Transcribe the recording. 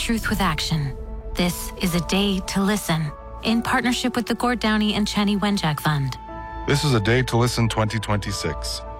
truth with action. This is A Day to Listen, in partnership with the Gord Downey and Chani Wenjack Fund. This is A Day to Listen 2026.